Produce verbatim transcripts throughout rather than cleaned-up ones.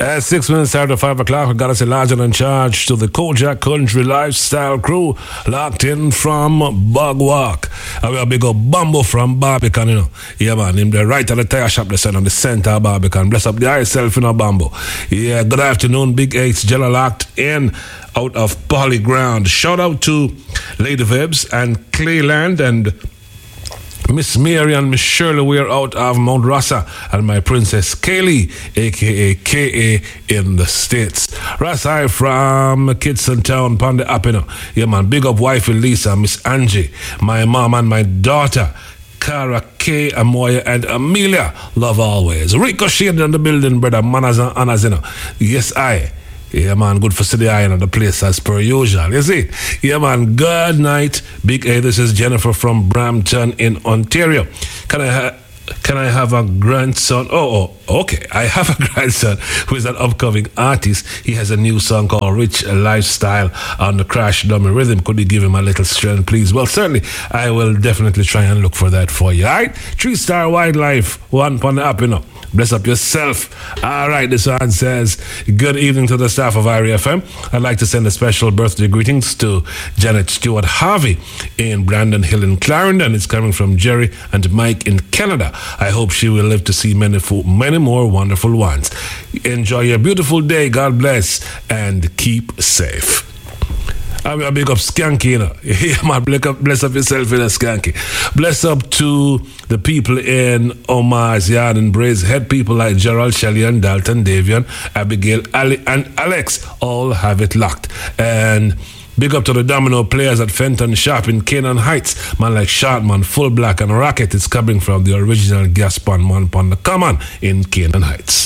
At six minutes after five o'clock, we got us a larger in charge to the Kojak Country Lifestyle crew, locked in from Bugwalk. And we have big up Bambo from Barbican, you know. Yeah, man, him there right at the tire shop, the son on the center of Barbican. Bless up the eye self, you know, Bambo. Yeah, good afternoon, Big H, Jella locked in out of Polyground. Shout out to Lady Vibs and Clayland and Miss Mary and Miss Shirley. We're out of Mount Rasa, and my Princess Kaylee, aka K A in the States. Rasa from Kidson Town, Panda up, you know. Yeah, man, big up wifey Lisa, Miss Angie, my mom and my daughter Cara, K, Amoya, and Amelia. Love always. Ricochet in the building, brother. Manas and Annas, you know. Yes, I. Yeah, man, good for city eye and the place as per usual. You see? Yeah, man, good night. Big A, this is Jennifer from Brampton in Ontario. Can I ha- can I have a grandson? Oh, oh, okay. I have a grandson who is an upcoming artist. He has a new song called Rich Lifestyle on the Crash Dummy Rhythm. Could you give him a little strength, please? Well, certainly, I will definitely try and look for that for you. All right? Three Star Wildlife, one pon the app, you know. Bless up yourself. All right, this one says, good evening to the staff of I R E F M. I'd like to send a special birthday greetings to Janet Stewart Harvey in Brandon Hill in Clarendon. It's coming from Jerry and Mike in Canada. I hope she will live to see many, many more wonderful ones. Enjoy your beautiful day. God bless and keep safe. I'm a big up Skanky, you know. Yeah, man, bless up, bless up yourself in a Skanky. Bless up to the people in Omar's Yard and Braze Head, people like Gerald, Shelley, and Dalton, Davian, Abigail, Ali, and Alex. All have it locked. And big up to the domino players at Fenton Shop in Canaan Heights. Man like Shartman, Full Black, and Rocket is coming from the original Gaspon Man Pon the Common in Canaan Heights.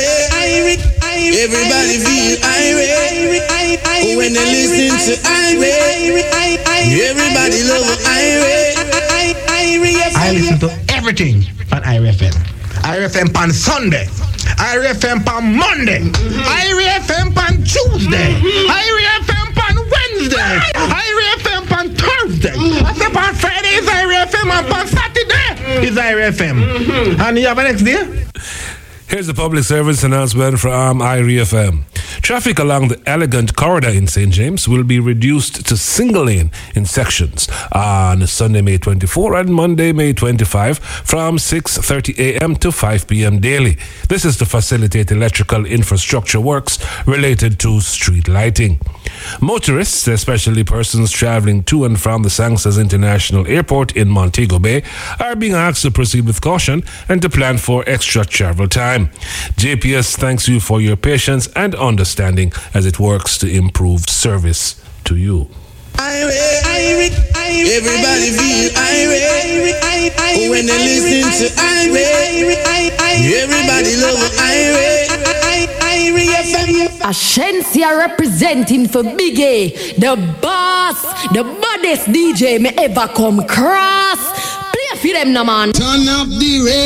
Everybody feel irate when they listen to irate. Everybody love irate. I listen to everything on I R E F M. I R E F M on Sunday. I R E F M on Monday. I R E F M on Tuesday. I R E F M on Wednesday. I R E F M on Thursday. I say on Friday is I R E F M, and on Saturday is I R E F M. And you have a next day? Here's a public service announcement from I R E F M. Traffic along the Elegant Corridor in Saint James will be reduced to single lane in sections on Sunday, May twenty-fourth and Monday, May twenty-fifth from six thirty a.m. to five p.m. daily. This is to facilitate electrical infrastructure works related to street lighting. Motorists, especially persons traveling to and from the Sangsas International Airport in Montego Bay, are being asked to proceed with caution and to plan for extra travel time. J P S thanks you for your patience and understanding as it works to improve service to you. Irate, everybody feel irate when they listen to irate. Everybody love irate. Ashensia representing for Big A, the boss, the baddest D J me ever come cross. Play for them, no man. Turn up the radio.